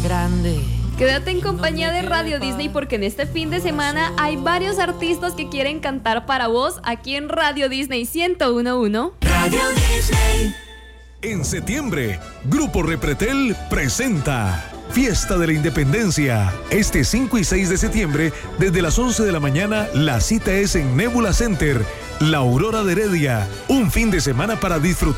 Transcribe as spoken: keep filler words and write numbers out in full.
grande. Quédate en compañía de Radio Disney porque en este fin de semana hay varios artistas que quieren cantar para vos aquí en Radio Disney ciento uno punto uno. Radio Disney. En septiembre, Grupo Repretel presenta Fiesta de la Independencia. Este cinco y seis de septiembre, desde las once de la mañana, la cita es en Nebula Center, La Aurora de Heredia. Un fin de semana para disfrutar